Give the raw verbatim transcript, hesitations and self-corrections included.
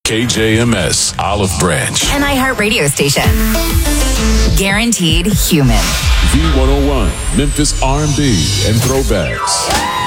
K J M S, Olive Branch. An iHeart radio station. Guaranteed human. V one oh one, Memphis R and B and throwbacks.